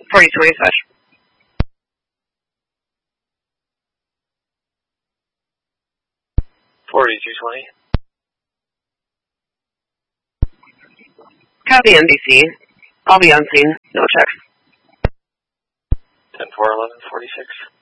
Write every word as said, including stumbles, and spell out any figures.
forty-two dispatch. forty-two twenty. Copy N B C. I'll be on scene. No checks. ten four eleven forty-six.